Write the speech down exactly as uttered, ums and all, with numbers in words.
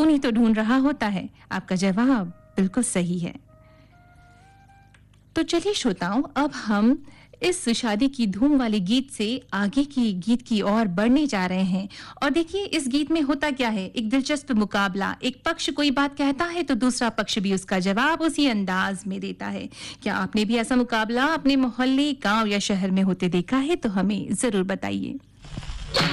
सुकून ही तो ढूंढ रहा होता है। आपका जवाब बिल्कुल सही है। तो चलिए श्रोताओं, अब हम इस शादी की धूम वाले गीत से आगे की गीत की ओर बढ़ने जा रहे हैं। और देखिए इस गीत में होता क्या है, एक दिलचस्प मुकाबला। एक पक्ष कोई बात कहता है तो दूसरा पक्ष भी उसका जवाब उसी अंदाज में देता है। क्या आपने भी ऐसा मुकाबला अपने मोहल्ले, गांव या शहर में होते देखा है? तो हमें जरूर बताइए।